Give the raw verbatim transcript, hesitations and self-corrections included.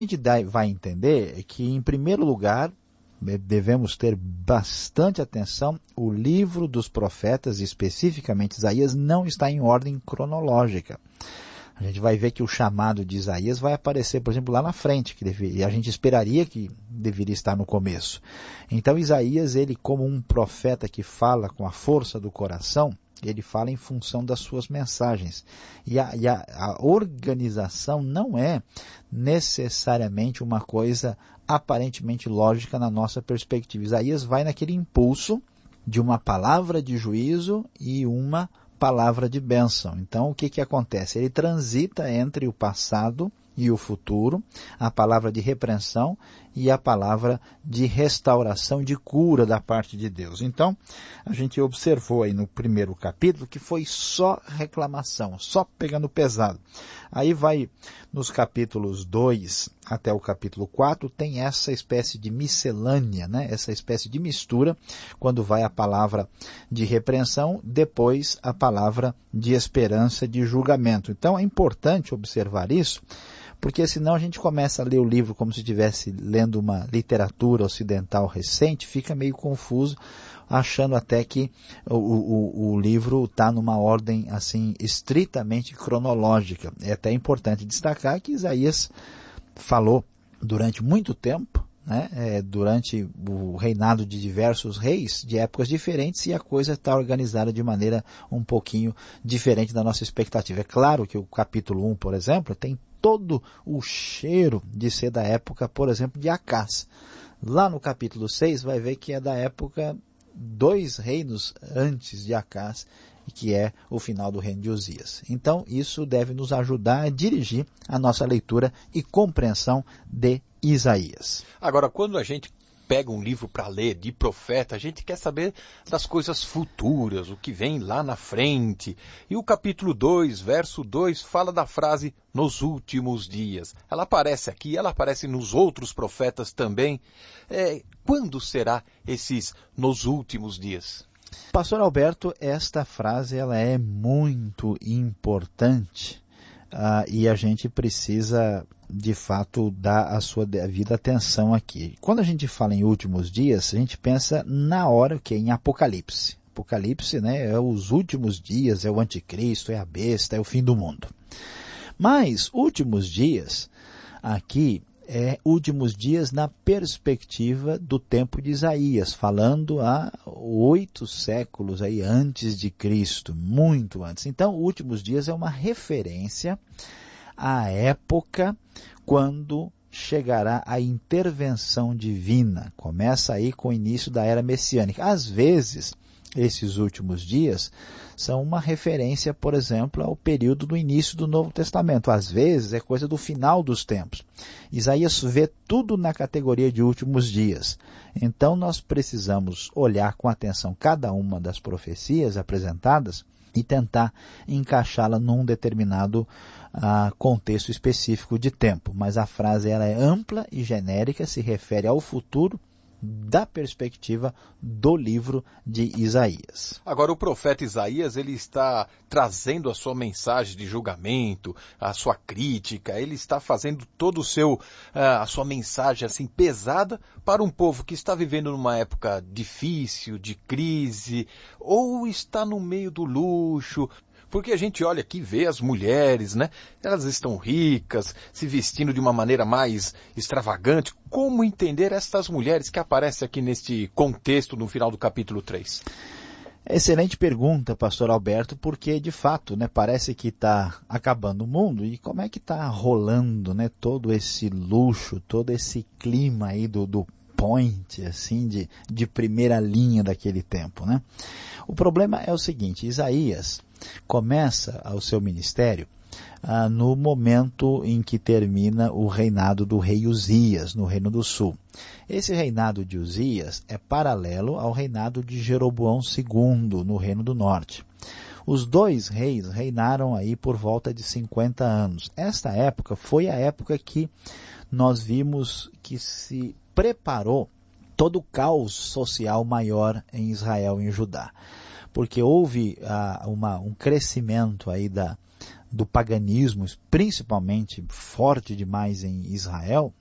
A gente dá- vai entender que, em primeiro lugar, de- devemos ter bastante atenção. O livro dos profetas, especificamente Isaías, não está em ordem cronológica. A gente vai ver que o chamado de Isaías vai aparecer, por exemplo, lá na frente, que deve, e a gente esperaria que deveria estar no começo. Então, Isaías, ele como um profeta que fala com a força do coração, ele fala em função das suas mensagens. E a, e a, a organização não é necessariamente uma coisa aparentemente lógica na nossa perspectiva. Isaías vai naquele impulso de uma palavra de juízo e uma palavra de bênção. Então, o que, que acontece? Ele transita entre o passado e o futuro, a palavra de repreensão e a palavra de restauração, de cura da parte de Deus. Então, a gente observou aí no primeiro capítulo que foi só reclamação, só pegando pesado. Aí vai nos capítulos dois até o capítulo quatro, tem essa espécie de miscelânea, né? Essa espécie de mistura, quando vai a palavra de repreensão, depois a palavra de esperança, de julgamento. Então é importante observar isso, porque senão a gente começa a ler o livro como se estivesse lendo uma literatura ocidental recente, fica meio confuso, achando até que o, o, o livro está numa ordem assim estritamente cronológica. É até importante destacar que Isaías falou durante muito tempo, né, é, durante o reinado de diversos reis, de épocas diferentes, e a coisa está organizada de maneira um pouquinho diferente da nossa expectativa. É claro que o capítulo um, por exemplo, tem todo o cheiro de ser da época, por exemplo, de Acás. Lá no capítulo seis vai ver que é da época dois reinos antes de Acás, que é o final do reino de Uzias. Então, isso deve nos ajudar a dirigir a nossa leitura e compreensão de Isaías. Agora, quando a gente pega um livro para ler de profeta, a gente quer saber das coisas futuras, o que vem lá na frente. E o capítulo dois, verso dois, fala da frase nos últimos dias. Ela aparece aqui, ela aparece nos outros profetas também. É, quando será esses nos últimos dias? Pastor Alberto, esta frase ela é muito importante uh, e a gente precisa, de fato, dar a sua devida atenção aqui. Quando a gente fala em últimos dias, a gente pensa na hora que é em Apocalipse. Apocalipse, né, é os últimos dias, é o anticristo, é a besta, é o fim do mundo. Mas últimos dias, aqui, é últimos dias na perspectiva do tempo de Isaías, falando há oito séculos aí antes de Cristo, muito antes. Então, últimos dias é uma referência à época quando chegará a intervenção divina. Começa aí com o início da era messiânica. Às vezes, esses últimos dias são uma referência, por exemplo, ao período do início do Novo Testamento. Às vezes é coisa do final dos tempos. Isaías vê tudo na categoria de últimos dias. Então nós precisamos olhar com atenção cada uma das profecias apresentadas e tentar encaixá-la num determinado uh, contexto específico de tempo. Mas a frase ela é ampla e genérica, se refere ao futuro da perspectiva do livro de Isaías. Agora, o profeta Isaías, ele está trazendo a sua mensagem de julgamento, a sua crítica, ele está fazendo todo o seu, a sua mensagem assim pesada para um povo que está vivendo numa época difícil, de crise, ou está no meio do luxo. Porque a gente olha aqui e vê as mulheres, né? Elas estão ricas, se vestindo de uma maneira mais extravagante. Como entender estas mulheres que aparecem aqui neste contexto no final do capítulo três? Excelente pergunta, pastor Alberto, porque de fato, né, parece que está acabando o mundo. E como é que está rolando, né, todo esse luxo, todo esse clima aí do, do point, assim, de, de primeira linha daquele tempo, né? O problema é o seguinte: Isaías começa o seu ministério ah, no momento em que termina o reinado do rei Uzias, no Reino do Sul. Esse reinado de Uzias é paralelo ao reinado de Jeroboão segundo, no Reino do Norte. Os dois reis reinaram aí por volta de cinquenta anos. Esta época foi a época que nós vimos que se preparou todo o caos social maior em Israel e em Judá. Porque houve ah, uma, um crescimento aí da, do paganismo, principalmente forte demais em Israel,